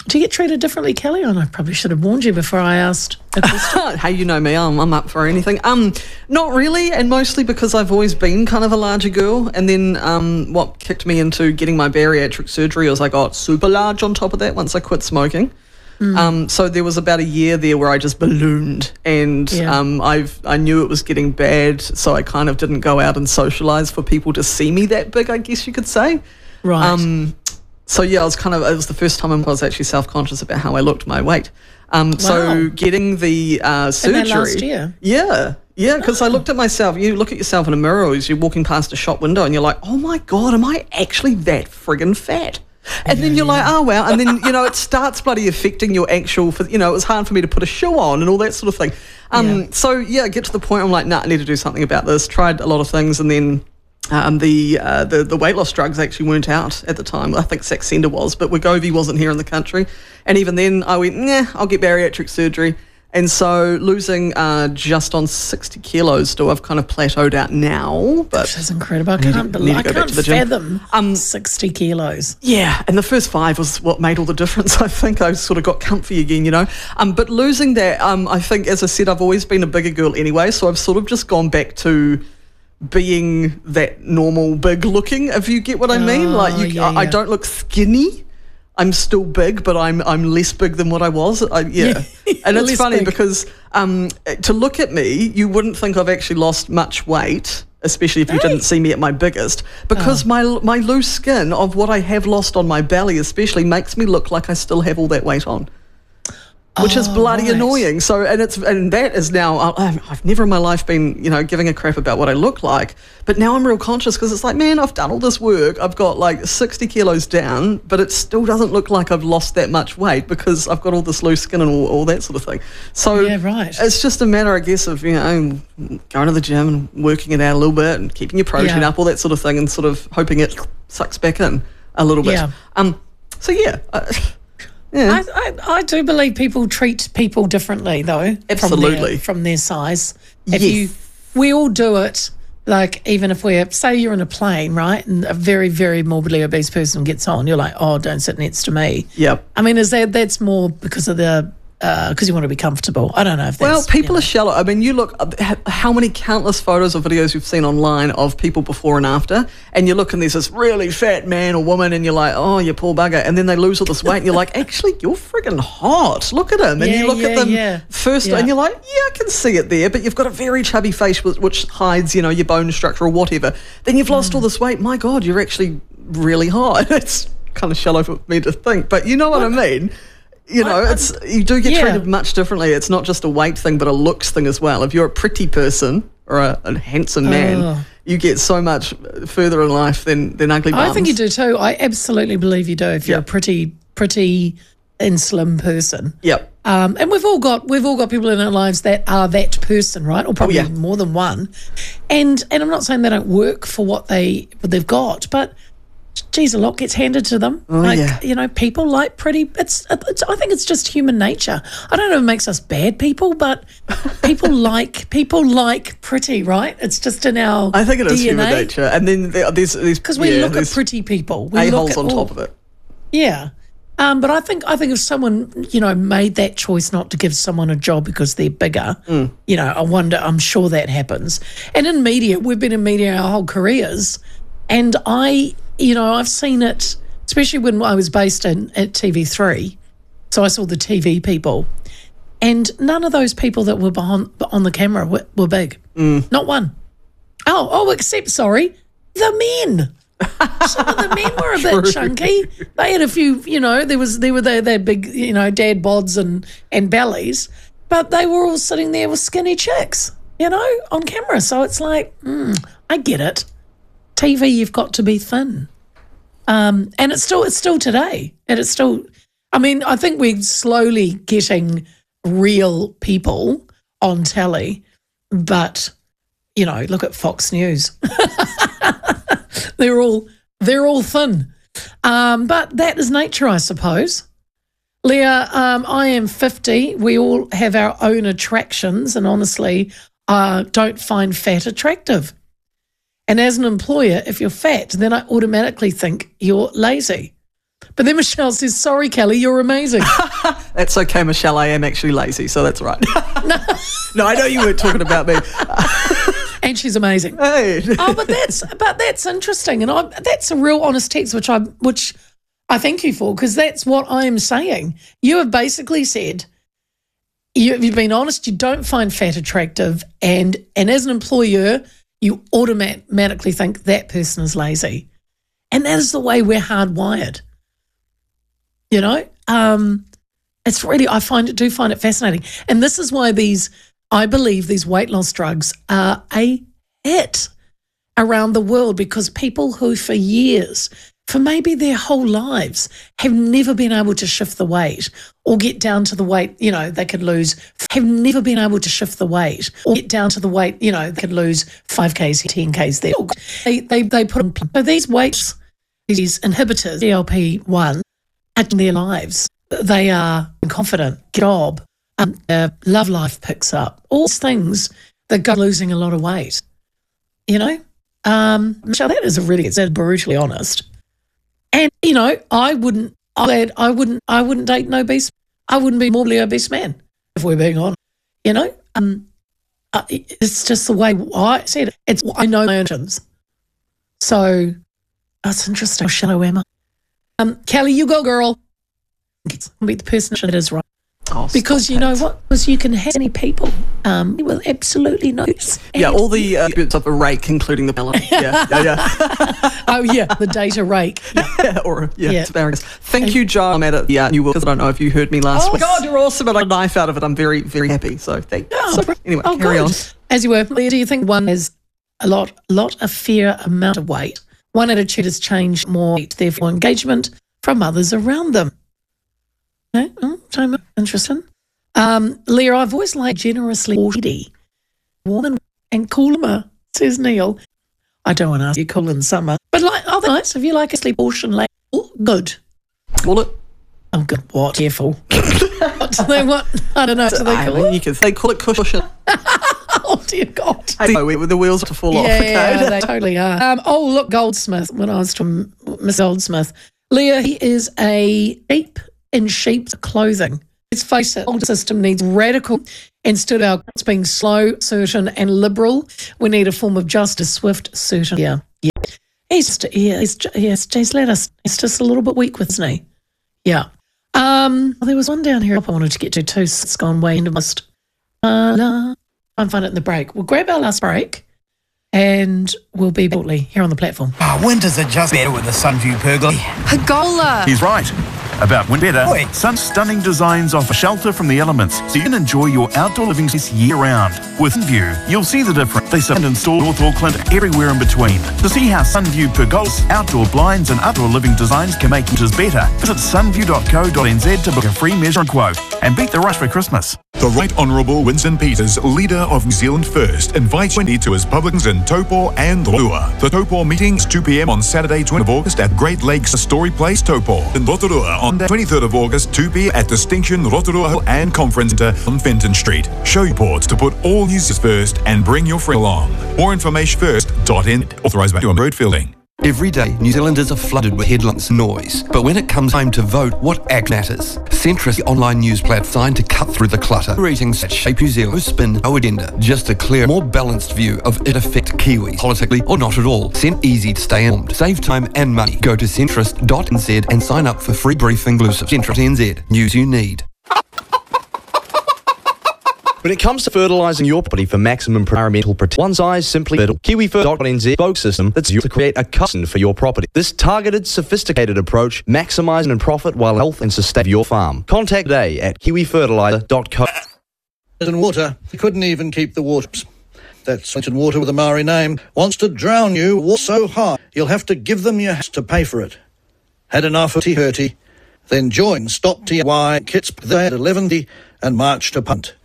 Do you get treated differently, Kelly? Oh, I probably should have warned you before I asked a question. Hey, you know me, I'm up for anything. Not really, and mostly because I've always been kind of a larger girl. And then what kicked me into getting my bariatric surgery was I got super large on top of that once I quit smoking. So there was about a year there where I just ballooned, and I knew it was getting bad, so I kind of didn't go out and socialise for people to see me that big, I guess you could say. Right. So yeah, it was the first time I was actually self-conscious about how I looked, my weight. So getting the surgery. In that last year? Yeah, because I looked at myself. You look at yourself in a mirror as you're walking past a shop window and you're like, oh my God, am I actually that friggin' fat? And then you're like, oh, wow. And then, it starts bloody affecting your actual, it was hard for me to put a shoe on and all that sort of thing. So, get to the point I'm like, nah, I need to do something about this. Tried a lot of things, and then the weight loss drugs actually weren't out at the time. I think Saxenda was, but Wegovy wasn't here in the country. And even then I went, I'll get bariatric surgery. And so losing just on 60 kilos still, I've kind of plateaued out now. But which is incredible. I can't fathom 60 kilos. Yeah, and the first 5 was what made all the difference. I think I sort of got comfy again, But losing that, I think, as I said, I've always been a bigger girl anyway, so I've sort of just gone back to being that normal big looking, if you get what I mean. I don't look skinny. I'm still big, but I'm less big than what I was. And it's funny because to look at me, you wouldn't think I've actually lost much weight, especially if you didn't see me at my biggest, because my loose skin of what I have lost on my belly especially makes me look like I still have all that weight on. Which is bloody annoying. So, and that is now, I've never in my life been, giving a crap about what I look like. But now I'm real conscious because it's like, man, I've done all this work. I've got like 60 kilos down, but it still doesn't look like I've lost that much weight because I've got all this loose skin and all that sort of thing. So it's just a matter, I guess, of, going to the gym and working it out a little bit and keeping your protein up, all that sort of thing, and sort of hoping it sucks back in a little bit. Yeah. I do believe people treat people differently, though. Absolutely. From their size. Yes. We all do it. Like, even if say you're in a plane, right, and a very, very morbidly obese person gets on, you're like, oh, don't sit next to me. Yep. I mean, that's more because of because you want to be comfortable. I don't know if that's... Well, people are shallow. I mean, you look, how many countless photos or videos you've seen online of people before and after, and you look and there's this really fat man or woman and you're like, oh, you poor bugger, and then they lose all this weight and you're like, actually, you're friggin' hot. Look at him. And you look at them first and you're like, I can see it there, but you've got a very chubby face which hides, your bone structure or whatever. Then you've lost all this weight. My God, you're actually really hot. It's kind of shallow for me to think, but you know what I mean? You do get treated much differently. It's not just a weight thing, but a looks thing as well. If you're a pretty person or a handsome man, you get so much further in life than ugly bums. I think you do too. I absolutely believe you do. If you're a pretty and slim person. Yep. And we've all got people in our lives that are that person, right? Or probably more than one. And I'm not saying they don't work for what they've got, but geez, a lot gets handed to them. People like pretty. I think it's just human nature. I don't know if it makes us bad people, but people like pretty, right? It's just in our I think it is DNA. Human nature. And then there's because we look at pretty people. We a-holes on top of it. Yeah. But I think if someone, made that choice not to give someone a job because they're bigger, I'm sure that happens. And in media, we've been in media our whole careers, and I've seen it, especially when I was based at TV3. So I saw the TV people, and none of those people that were on the camera were big. Not one. Except, the men. Some of the men were a bit chunky. They had a few, they had big, dad bods and bellies, but they were all sitting there with skinny chicks, on camera. So it's like, I get it. TV, you've got to be thin. And it's still today. And it's still, I think we're slowly getting real people on telly, but, look at Fox News. They're all thin. But that is nature, I suppose. Leah, I am 50. We all have our own attractions, and honestly, don't find fat attractive. And as an employer, if you're fat, then I automatically think you're lazy. But then Michelle says, sorry, Kelly, you're amazing. That's okay, Michelle. I am actually lazy, so that's right. No, I know you weren't talking about me. And she's amazing. Hey. But that's interesting. And that's a real honest text, which I thank you for, because that's what I am saying. You have basically said, you've been honest, you don't find fat attractive, and as an employer, you automatically think that person is lazy. And that is the way we're hardwired. You know? It's really, I do find it fascinating. And this is why I believe these weight loss drugs are a hit around the world, because people who for years, for maybe their whole lives, have never been able to shift the weight or get down to the weight, they could lose, have never been able to shift the weight or get down to the weight, they could lose 5 Ks, 10 Ks there. They put in, so these weights, these inhibitors, GLP-1, in their lives, they are confident, job, love life picks up, all these things that go losing a lot of weight, Michelle, that is it's brutally honest. And, I wouldn't date an obese, I wouldn't be morally obese man, if we're being honest, it's just the way I said it. I know my intentions. So, that's interesting. Michelle, Emma. Kelly, you go, girl. Be the person that is right. Oh, because you know what? Because you can have any people with absolutely no. Yeah, all the bits of a rake, including the ballot. Yeah. Oh, yeah, the data rake. Yeah. Asparagus. Thank you, Joe. I'm at it. Yeah, you will, because I don't know if you heard me last week. Oh, God, you're awesome. And I got a knife out of it. I'm very, very happy. So thank you. So, anyway, carry on. As you were, Leah, do you think one has a lot a fair amount of weight? One attitude has changed more, therefore engagement from others around them. Okay. Interesting. Leah, I've always liked generously sporty, warm and cooler, says Neil. I don't want to ask you cool in summer, but like other nights, if you like a sleep portion, like good. Call it. Oh, good. What? Careful. What do they want? I don't know. Do they call it? They call it cushion. Oh, dear God. With the wheels to fall off. Yeah, they totally are. Look, Goldsmith, when I was to Miss Goldsmith. Leah, he is a sheep in sheep's clothing. Let's face it, the older system needs radical. Instead of our being slow, certain, and liberal, we need a form of justice, swift, certain. Yeah. He's let us. He's just a little bit weak with, isn't he? Yeah. There was one down here I wanted to get to too. It's gone way into mist. I'll find it in the break. We'll grab our last break and we'll be shortly here on the platform. Winters are just better with the Sunview pergola. Pergola! He's right. About winter better, Sun's stunning designs offer shelter from the elements so you can enjoy your outdoor living space year-round. With Sunview, you'll see the difference. They sell and install North Auckland everywhere in between. To see how Sunview pergolas, outdoor blinds and outdoor living designs can make winters better, visit sunview.co.nz to book a free measuring quote and beat the rush for Christmas. The Right Honourable Winston Peters, leader of New Zealand First, invites you to his publicans in Taupo and Rotorua. The Taupo meeting's 2 p.m. on Saturday, 20th of August at Great Lakes Story Place, Taupo. In Rotorua on the 23rd of August, 2 p.m. at Distinction Rotorua Hall and Conference Centre on Fenton Street. Show your support to put all New Zealanders first and bring your friend along. More information first.in. Authorised by Road Fielding. Every day, New Zealanders are flooded with headlines and noise. But when it comes time to vote, what act matters? Centrist, the online news platform designed to cut through the clutter. Ratings that shape New Zealand. No spin, no agenda. Just a clear, more balanced view of it affect Kiwis, politically or not at all. Easy to stay informed. Save time and money. Go to centrist.nz and sign up for free briefing exclusive. Centrist NZ. News you need. When it comes to fertilising your property for maximum environmental protection, one size simply fits all. KiwiFert.nz spoke system that's used to create a custom for your property. This targeted, sophisticated approach maximising and profit while health and sustain your farm. Contact today at kiwifertiliser.co. In water, he couldn't even keep the water. That salt in water with a Maori name wants to drown you. Water so high you'll have to give them your house to pay for it. Had enough of Te Hurty? Then join Stop TY Kits there at 11:30 and march to punt.